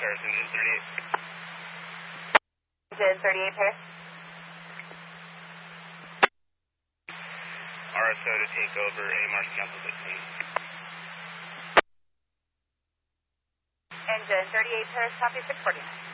Paris, engine 38. Engine 38 Paris. RSO to take over, AMR cancel 15. Engine 38 Paris, copy 649.